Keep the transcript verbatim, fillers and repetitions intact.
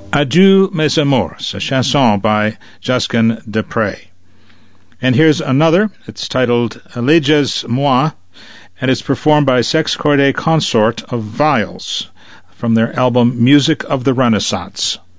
Adieu Mes Amours, a chanson by Josquin des Prez. And here's another. It's titled Alleges-moi, and it's performed by Sex Corde Consort of Viols from their album Music of the Renaissance.